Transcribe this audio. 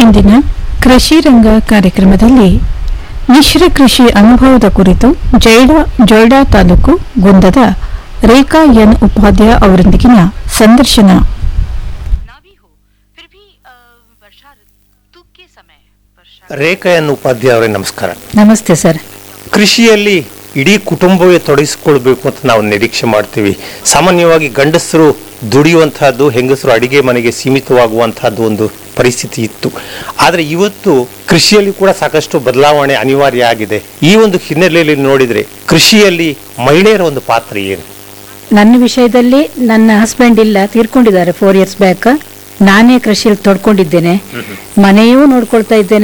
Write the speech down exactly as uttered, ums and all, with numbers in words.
ಇಂದಿನ ಕೃಷಿ ರಂಗ ಕಾರ್ಯಕ್ರಮದಲ್ಲಿ ಮಿಶ್ರ ಕೃಷಿ ಅನುಭವದ ಕುರಿತು ಜೈಡಾ ಜೊಯ್ಡಾ ತಾಲೂಕು ಗುಂದದ ರೇಖಾ ಎನ್ ಉಪಾಧ್ಯಾಯ ಅವರೊಂದಿಗಿನ ಸಂದರ್ಶನ. ರೇಖಾ ಎನ್ ಉಪಾಧ್ಯಾಯ ಅವರೇ ನಮಸ್ಕಾರ. ನಮಸ್ತೆ ಸರ್. ಕೃಷಿಯಲ್ಲಿ ಇಡೀ ಕುಟುಂಬವೇ ತೊಡಗಿಸಿಕೊಳ್ಬೇಕು ಅಂತ ನಾವು ನಿರೀಕ್ಷೆ ಮಾಡ್ತೀವಿ. ಸಾಮಾನ್ಯವಾಗಿ ಗಂಡಸರು ದುಡಿಯುವಂತಹದ್ದು, ಹೆಂಗಸರು ಅಡಿಗೆ ಮನೆಗೆ ಸೀಮಿತವಾಗುವಂತಹದ್ದು ಒಂದು ಪರಿಸ್ಥಿತಿ ಇತ್ತು. ಆದರೆ ಇವತ್ತು ಕೃಷಿಯಲ್ಲಿ ಕೂಡ ಸಾಕಷ್ಟು ಬದಲಾವಣೆ ಅನಿವಾರ್ಯ ಆಗಿದೆ. ಈ ಒಂದು ಹಿನ್ನೆಲೆಯಲ್ಲಿ ನೋಡಿದರೆ ಕೃಷಿಯಲ್ಲಿ ಮಹಿಳೆಯರ ಒಂದು ಪಾತ್ರ ಏನು? ನನ್ನ ವಿಷಯದಲ್ಲಿ ನನ್ನ ಹಸ್ಬೆಂಡ್ ಇಲ್ಲ, ತೀರ್ಕೊಂಡಿದ್ದಾರೆ ಫೋರ್ ಇಯರ್ಸ್ ಬ್ಯಾಕ್. ನಾನೇ ಕೃಷಿಯಲ್ಲಿ ತೊಡ್ಕೊಂಡಿದ್ದೇನೆ, ಮನೆಯೂ ನೋಡ್ಕೊಳ್ತಾ ಇದ್ದೇನೆ,